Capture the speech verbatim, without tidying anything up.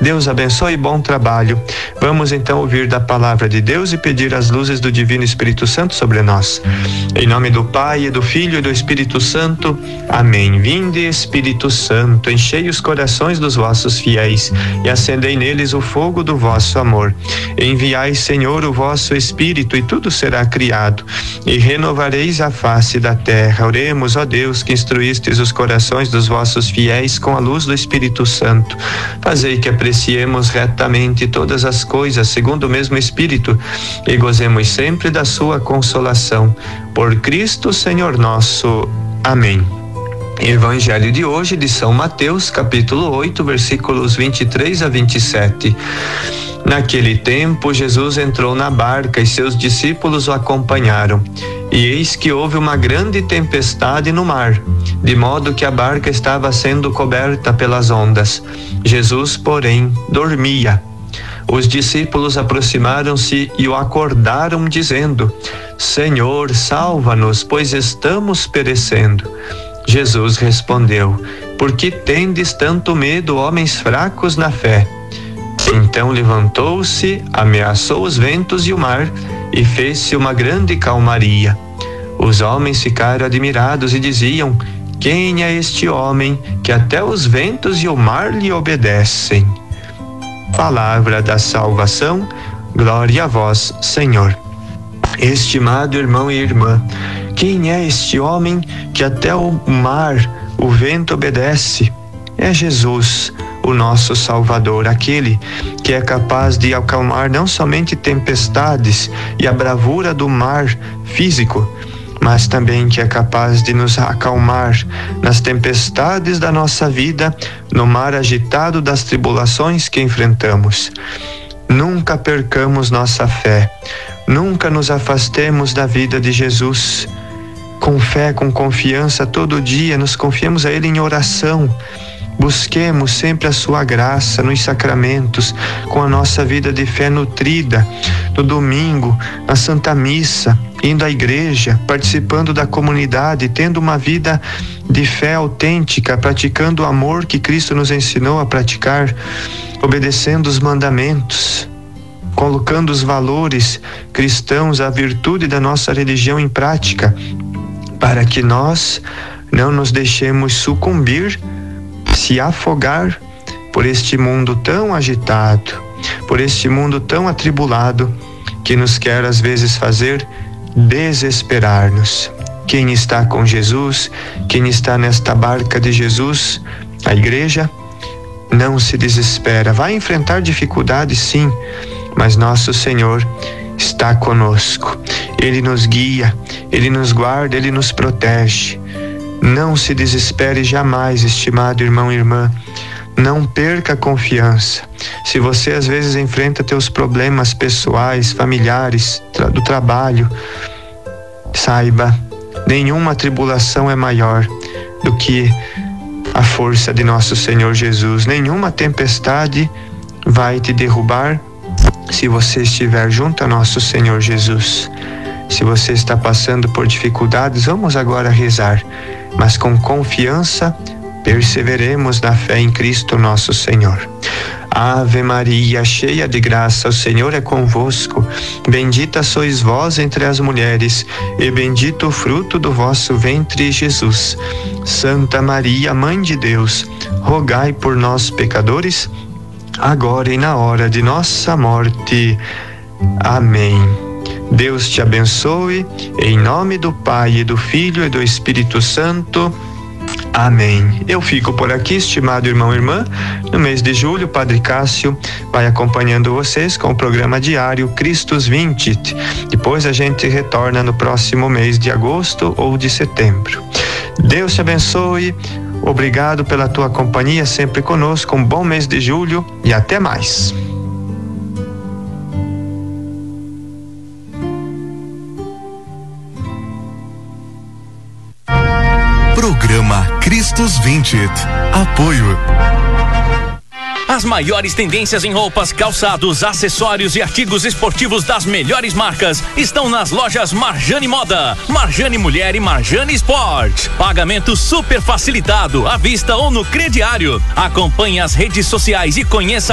Deus abençoe e bom trabalho. Vamos então ouvir da palavra de Deus e pedir as luzes do Divino Espírito Santo sobre nós. Em nome do Pai, e do Filho e do Espírito Santo. Amém. Vinde, Espírito Santo, enchei os corações dos vossos fiéis e acendei neles o fogo do vosso amor. Enviai, Senhor, o vosso Espírito, e tudo será criado, e renovareis a face da terra. Oremos, ó Deus, que instruístes os corações dos vossos fiéis com a luz do Espírito Santo. Fazei que apreciemos retamente todas as coisas segundo o mesmo Espírito e gozemos sempre da sua consolação. Por Cristo, Senhor nosso. Amém. Evangelho de hoje de São Mateus, capítulo oito, versículos vinte e três a vinte e sete. Naquele tempo, Jesus entrou na barca e seus discípulos o acompanharam. E eis que houve uma grande tempestade no mar, de modo que a barca estava sendo coberta pelas ondas. Jesus, porém, dormia. Os discípulos aproximaram-se e o acordaram, dizendo: Senhor, salva-nos, pois estamos perecendo. Jesus respondeu: Por que tendes tanto medo, homens fracos na fé? Então levantou-se, ameaçou os ventos e o mar, e fez-se uma grande calmaria. Os homens ficaram admirados e diziam: Quem é este homem que até os ventos e o mar lhe obedecem? Palavra da salvação, glória a vós, Senhor. Estimado irmão e irmã, quem é este homem que até o mar, o vento obedece? É Jesus, o nosso Salvador, aquele que é capaz de acalmar não somente tempestades e a bravura do mar físico, mas também que é capaz de nos acalmar nas tempestades da nossa vida, no mar agitado das tribulações que enfrentamos. Nunca percamos nossa fé, nunca nos afastemos da vida de Jesus. Com fé, com confiança, todo dia nos confiemos a Ele em oração. Busquemos sempre a sua graça nos sacramentos, com a nossa vida de fé nutrida, no domingo, na Santa Missa, indo à igreja, participando da comunidade, tendo uma vida de fé autêntica, praticando o amor que Cristo nos ensinou a praticar, obedecendo os mandamentos, colocando os valores cristãos, a virtude da nossa religião em prática, para que nós não nos deixemos sucumbir, se afogar por este mundo tão agitado, por este mundo tão atribulado, que nos quer às vezes fazer desesperar-nos. Quem está com Jesus, quem está nesta barca de Jesus, a igreja, não se desespera. Vai enfrentar dificuldades, sim, mas nosso Senhor está conosco. Ele nos guia, Ele nos guarda, Ele nos protege. Não se desespere jamais, estimado irmão e irmã. Não perca a confiança. Se você às vezes enfrenta teus problemas pessoais, familiares, tra- do trabalho, saiba, nenhuma tribulação é maior do que a força de nosso Senhor Jesus. Nenhuma tempestade vai te derrubar se você estiver junto a nosso Senhor Jesus. Se você está passando por dificuldades, vamos agora rezar, mas com confiança perseveremos na fé em Cristo nosso Senhor. Ave Maria, cheia de graça, o Senhor é convosco. Bendita sois vós entre as mulheres, e bendito o fruto do vosso ventre, Jesus. Santa Maria, Mãe de Deus, rogai por nós, pecadores, agora e na hora de nossa morte. Amém. Deus te abençoe, em nome do Pai, e do Filho e do Espírito Santo. Amém. Eu fico por aqui, estimado irmão e irmã. No mês de julho, o Padre Cássio vai acompanhando vocês com o programa diário Christus Vincit. Depois a gente retorna no próximo mês de agosto ou de setembro. Deus te abençoe. Obrigado pela tua companhia sempre conosco. Um bom mês de julho e até mais. Programa Christus Vincit. Apoio. As maiores tendências em roupas, calçados, acessórios e artigos esportivos das melhores marcas estão nas lojas Marjane Moda, Marjane Mulher e Marjane Sport. Pagamento super facilitado, à vista ou no crediário. Acompanhe as redes sociais e conheça